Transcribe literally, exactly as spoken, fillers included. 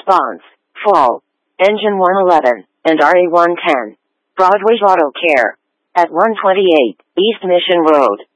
Spons, Fall, Engine one eleven, and R E one ten. Broadway's Auto Care. At one twenty-eight East Mission Road.